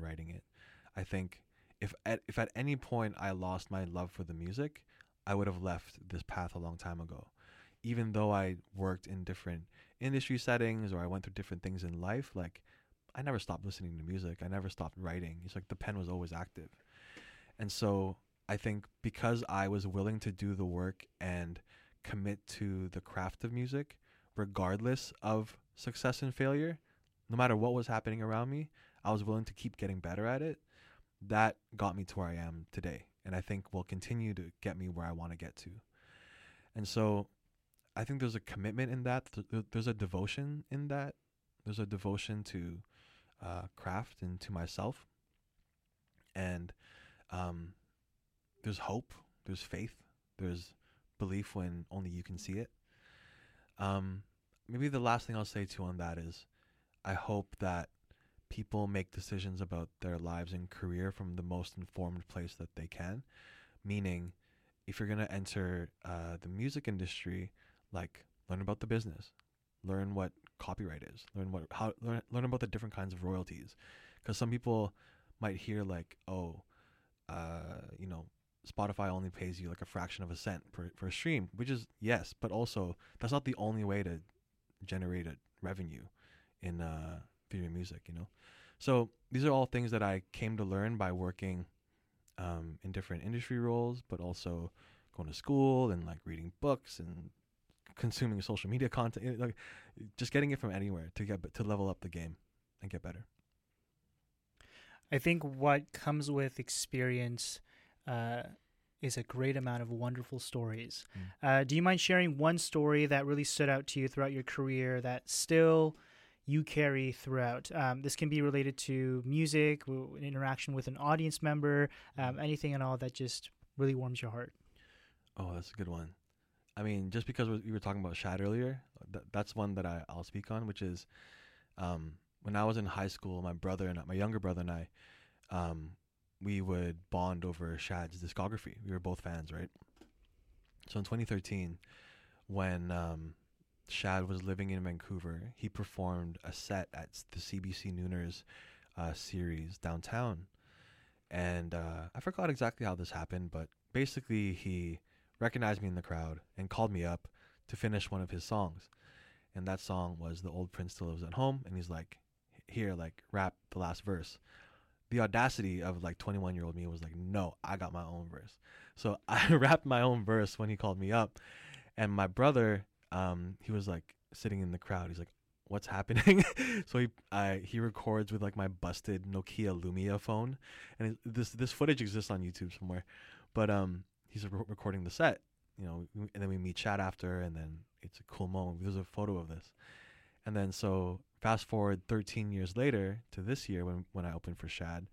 writing it. I think if at any point I lost my love for the music, I would have left this path a long time ago. Even though I worked in different industry settings or I went through different things in life, like I never stopped listening to music. I never stopped writing. It's like the pen was always active. And so I think because I was willing to do the work and commit to the craft of music, regardless of success and failure, no matter what was happening around me, I was willing to keep getting better at it. That got me to where I am today. And I think will continue to get me where I want to get to. And so I think there's a commitment in that. There's a devotion in that. There's a devotion to craft and to myself. And there's hope. There's faith. There's belief when only you can see it. Maybe the last thing I'll say too on that is I hope that people make decisions about their lives and career from the most informed place that they can. Meaning, if you're going to enter the music industry, like learn about the business, learn what copyright is, learn about the different kinds of royalties. Because some people might hear like, oh, Spotify only pays you like a fraction of a cent for a stream, which is yes, but also that's not the only way to generate a revenue in video music. So these are all things that I came to learn by working in different industry roles, but also going to school and like reading books and consuming social media content, like just getting it from anywhere to level up the game and get better. I think what comes with experience is a great amount of wonderful stories. Do you mind sharing one story that really stood out to you throughout your career that still you carry throughout? This can be related to music, an interaction with an audience member, anything and all that just really warms your heart. Oh, that's a good one. I mean, just because we were talking about Shad earlier, that's one that I'll speak on, which is when I was in high school, my younger brother and I, we would bond over Shad's discography. We were both fans, right? So in 2013, when Shad was living in Vancouver, he performed a set at the CBC Nooners series downtown. And I forgot exactly how this happened, but basically he recognized me in the crowd and called me up to finish one of his songs. And that song was The Old Prince Still Lives at Home. And he's like, here, like, rap the last verse. The audacity of like 21-year-old me was like, no, I got my own verse. So I rapped my own verse when he called me up. And my brother, he was like sitting in the crowd. He's like, what's happening? So he records with like my busted Nokia Lumia phone. And this footage exists on YouTube somewhere. But he's recording the set, and then we meet Chad after, and then it's a cool moment. There's a photo of this. And then so fast forward 13 years later to this year when I opened for Shad.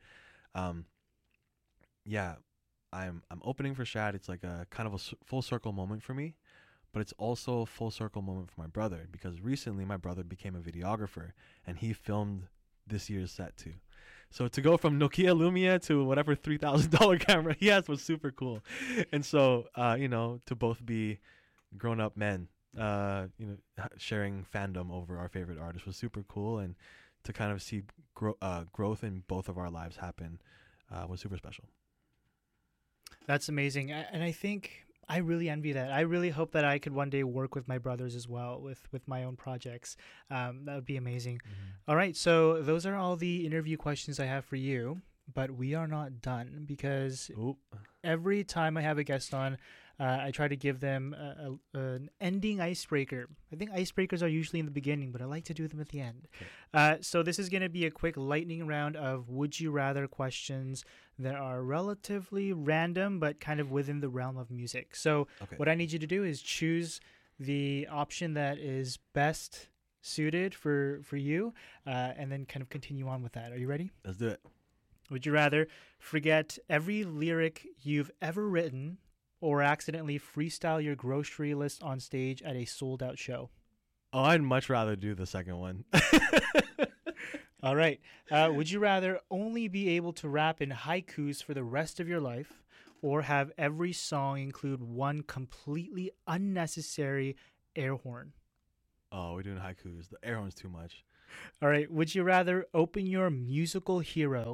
Yeah, I'm opening for Shad. It's like a kind of a full circle moment for me, but it's also a full circle moment for my brother because recently my brother became a videographer and he filmed this year's set too. So to go from Nokia Lumia to whatever $3,000 camera he has was super cool. And so, to both be grown up men, sharing fandom over our favorite artist was super cool. And to kind of see growth in both of our lives happen was super special. That's amazing. And I think I really envy that. I really hope that I could one day work with my brothers as well with my own projects. That would be amazing. Mm-hmm. All right. So those are all the interview questions I have for you, but we are not done because every time I have a guest on, I try to give them an ending icebreaker. I think icebreakers are usually in the beginning, but I like to do them at the end. Okay. So this is going to be a quick lightning round of would you rather questions that are relatively random, but kind of within the realm of music. So What I need you to do is choose the option that is best suited for you, and then kind of continue on with that. Are you ready? Let's do it. Would you rather forget every lyric you've ever written or accidentally freestyle your grocery list on stage at a sold-out show? Oh, I'd much rather do the second one. All right. Would you rather only be able to rap in haikus for the rest of your life or have every song include one completely unnecessary air horn? Oh, we're doing haikus. The air horn's too much. All right. Would you rather open your musical hero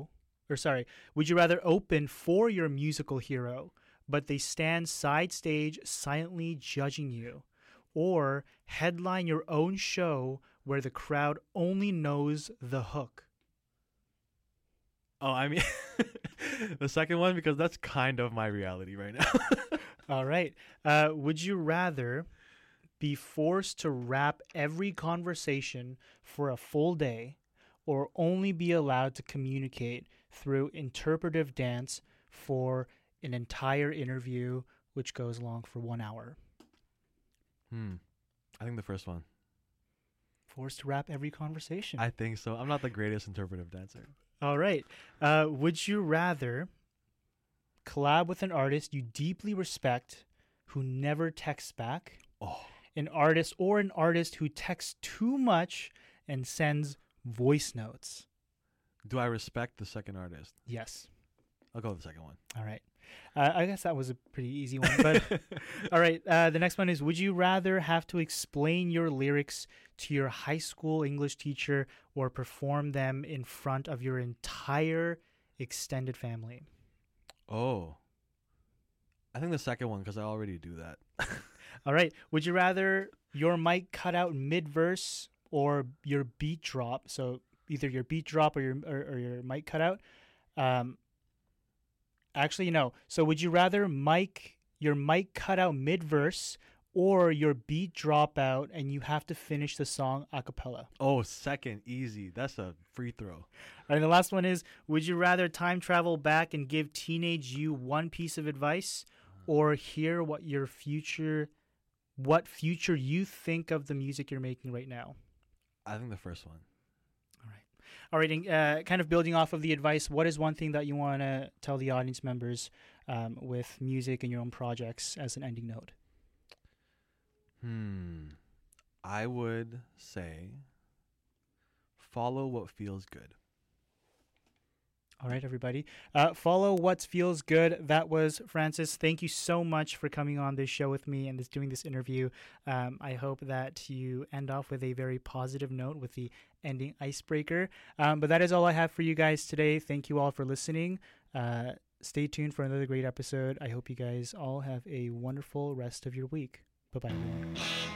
would you rather open for your musical hero, but they stand side stage silently judging you, or headline your own show where the crowd only knows the hook? Oh, I mean, the second one, because that's kind of my reality right now. All right. Would you rather be forced to rap every conversation for a full day, or only be allowed to communicate through interpretive dance for an entire interview, which goes along for 1 hour? I think the first one. Forced to rap every conversation. I think so. I'm not the greatest interpretive dancer. All right. Would you rather collab with an artist you deeply respect who never texts back? Oh, An artist who texts too much and sends voice notes? do I respect the second artist? Yes. I'll go with the second one. All right. I guess that was a pretty easy one. But all right. The next one is, would you rather have to explain your lyrics to your high school English teacher or perform them in front of your entire extended family? Oh, I think the second one, because I already do that. All right. Would you rather your mic cut out mid-verse or your beat drop? So either your beat drop or your mic cut out. Actually, no. So would you rather your mic cut out mid-verse or your beat drop out and you have to finish the song a cappella? Oh, second, easy. That's a free throw. All right, the last one is, would you rather time travel back and give teenage you one piece of advice, or hear what future you think of the music you're making right now? I think the first one. All right, and kind of building off of the advice, what is one thing that you want to tell the audience members with music and your own projects as an ending note? I would say follow what feels good. All right, everybody. Follow what feels good. That was Francis. Thank you so much for coming on this show with me and doing this interview. I hope that you end off with a very positive note with the ending icebreaker. But that is all I have for you guys today. Thank you all for listening. Stay tuned for another great episode. I hope you guys all have a wonderful rest of your week. Bye-bye, everyone.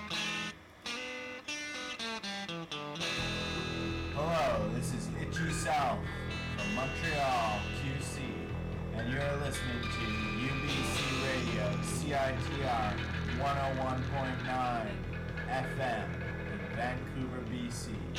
Hello, this is Itchy South from Montreal, QC, and you're listening to UBC Radio, CITR 101.9 FM in Vancouver, BC.